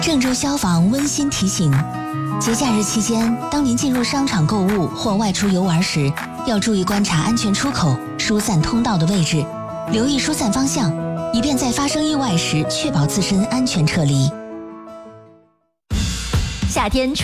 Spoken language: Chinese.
郑州消防温馨提醒：节假日期间，当您进入商场购物或外出游玩时，要注意观察安全出口、疏散通道的位置，留意疏散方向，以便在发生意外时确保自身安全撤离。 夏天